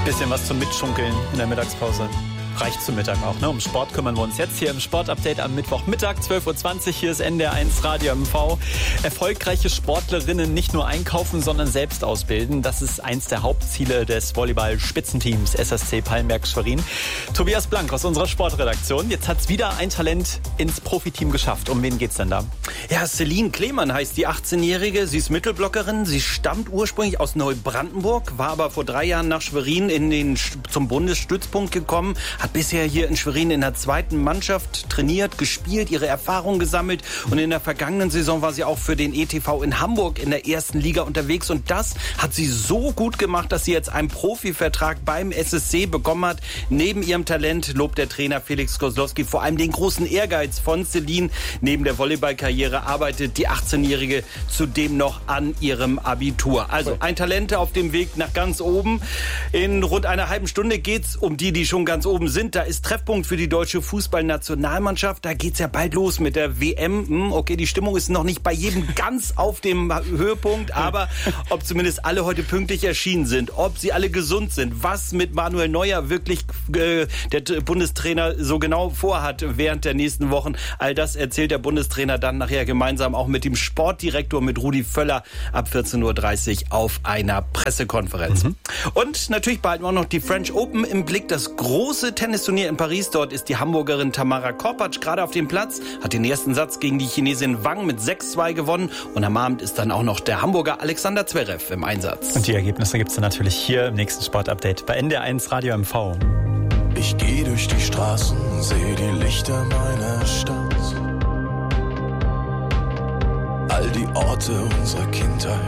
Bisschen was zum Mitschunkeln in der Mittagspause. Reicht zum Mittag auch, ne? Um Sport kümmern wir uns jetzt hier im Sportupdate am Mittwochmittag, 12.20 Uhr. Hier ist NDR1 Radio MV. Erfolgreiche Sportlerinnen nicht nur einkaufen, sondern selbst ausbilden. Das ist eins der Hauptziele des Volleyball-Spitzenteams SSC Palmberg-Schwerin. Tobias Blank aus unserer Sportredaktion. Jetzt hat es wieder ein Talent ins Profiteam geschafft. Um wen geht's denn da? Ja, Celine Klemann heißt die 18-Jährige. Sie ist Mittelblockerin. Sie stammt ursprünglich aus Neubrandenburg, war aber vor 3 Jahren nach Schwerin zum Bundesstützpunkt gekommen, hat bisher hier in Schwerin in der zweiten Mannschaft trainiert, gespielt, ihre Erfahrungen gesammelt und in der vergangenen Saison war sie auch für den ETV in Hamburg in der ersten Liga unterwegs und das hat sie so gut gemacht, dass sie jetzt einen Profivertrag beim SSC bekommen hat. Neben ihrem Talent lobt der Trainer Felix Kozlowski vor allem den großen Ehrgeiz von Celine. Neben der Volleyballkarriere arbeitet die 18-Jährige zudem noch an ihrem Abitur. Also ein Talent auf dem Weg nach ganz oben. In rund einer halben Stunde geht's um die schon ganz oben sind. Da ist Treffpunkt für die deutsche Fußballnationalmannschaft. Da geht's ja bald los mit der WM. Okay, die Stimmung ist noch nicht bei jedem ganz auf dem Höhepunkt, aber ob zumindest alle heute pünktlich erschienen sind, ob sie alle gesund sind, was mit Manuel Neuer wirklich der Bundestrainer so genau vorhat während der nächsten Wochen, all das erzählt der Bundestrainer dann nachher gemeinsam auch mit dem Sportdirektor, mit Rudi Völler ab 14.30 Uhr auf einer Pressekonferenz. Und natürlich behalten wir auch noch die French Open im Blick, das große Tennisturnier in Paris. Dort ist die Hamburgerin Tamara Korpatsch gerade auf dem Platz, hat den ersten Satz gegen die Chinesin Wang mit 6-2 gewonnen und am Abend ist dann auch noch der Hamburger Alexander Zverev im Einsatz. Und die Ergebnisse gibt's dann natürlich hier im nächsten Sportupdate bei NDR1 Radio MV. Ich gehe durch die Straßen, sehe die Lichter meiner Stadt. All die Orte unserer Kindheit